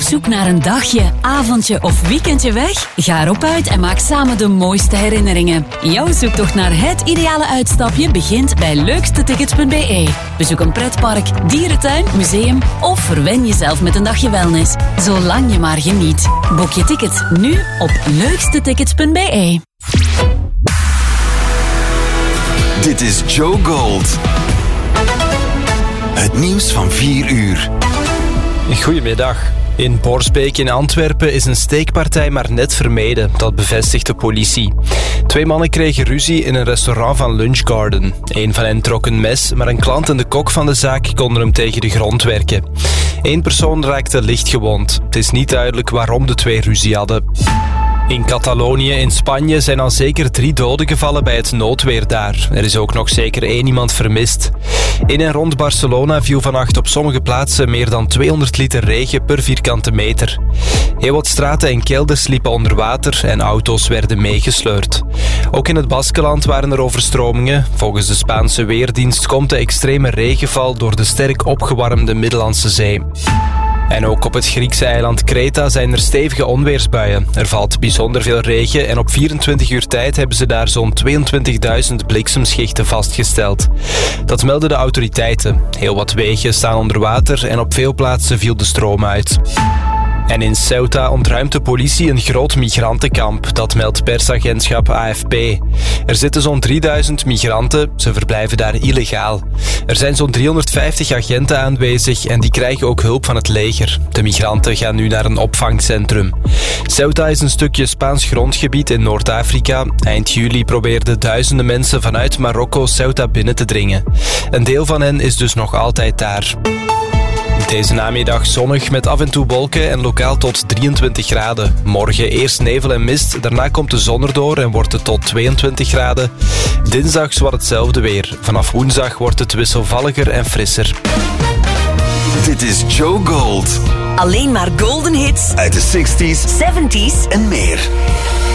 zoek naar een dagje, avondje of weekendje weg? Ga erop uit en maak samen de mooiste herinneringen. Jouw zoektocht naar het ideale uitstapje begint bij leukstetickets.be. Bezoek een pretpark, dierentuin, museum of verwen jezelf met een dagje wellness. Zolang je maar geniet. Boek je ticket nu op leukstetickets.be. Dit is Joe Gold. Het nieuws van 4 uur. Goedemiddag. In Borsbeek in Antwerpen is een steekpartij maar net vermeden. Dat bevestigt de politie. 2 mannen kregen ruzie in een restaurant van Lunch Garden. Een van hen trok een mes, maar een klant en de kok van de zaak konden hem tegen de grond werken. 1 persoon raakte licht gewond. Het is niet duidelijk waarom de 2 ruzie hadden. In Catalonië in Spanje zijn al zeker 3 doden gevallen bij het noodweer daar. Er is ook nog zeker 1 iemand vermist. In en rond Barcelona viel vannacht op sommige plaatsen meer dan 200 liter regen per vierkante meter. Heel wat straten en kelders liepen onder water en auto's werden meegesleurd. Ook in het Baskenland waren er overstromingen. Volgens de Spaanse Weerdienst komt de extreme regenval door de sterk opgewarmde Middellandse Zee. En ook op het Griekse eiland Kreta zijn er stevige onweersbuien. Er valt bijzonder veel regen en op 24 uur tijd hebben ze daar zo'n 22.000 bliksemschichten vastgesteld. Dat melden de autoriteiten. Heel wat wegen staan onder water en op veel plaatsen viel de stroom uit. En in Ceuta ontruimt de politie een groot migrantenkamp. Dat meldt persagentschap AFP. Er zitten zo'n 3000 migranten. Ze verblijven daar illegaal. Er zijn zo'n 350 agenten aanwezig en die krijgen ook hulp van het leger. De migranten gaan nu naar een opvangcentrum. Ceuta is een stukje Spaans grondgebied in Noord-Afrika. Eind juli probeerden duizenden mensen vanuit Marokko Ceuta binnen te dringen. Een deel van hen is dus nog altijd daar. Deze namiddag zonnig met af en toe wolken en lokaal tot 23 graden. Morgen eerst nevel en mist, daarna komt de zon erdoor en wordt het tot 22 graden. Dinsdag zowat hetzelfde weer. Vanaf woensdag wordt het wisselvalliger en frisser. Dit is Joe Gold. Alleen maar golden hits Uit de 60s, 70s en meer.